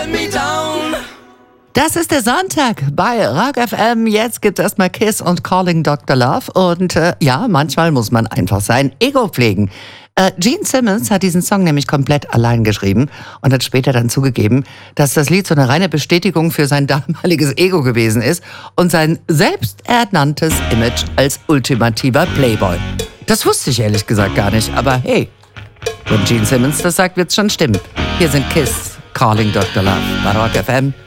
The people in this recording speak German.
let me down. Das ist der Sonntag bei Rock FM. Jetzt gibt's erstmal Kiss und Calling Dr. Love. Und ja, manchmal muss man einfach sein Ego pflegen. Gene Simmons hat diesen Song nämlich komplett allein geschrieben und hat später dann zugegeben, dass das Lied so eine reine Bestätigung für sein damaliges Ego gewesen ist und sein selbsternanntes Image als ultimativer Playboy. Das wusste ich ehrlich gesagt gar nicht, aber hey, wenn Gene Simmons das sagt, wird's schon stimmen. Hier sind Kiss, Calling Dr. Love bei Rock FM.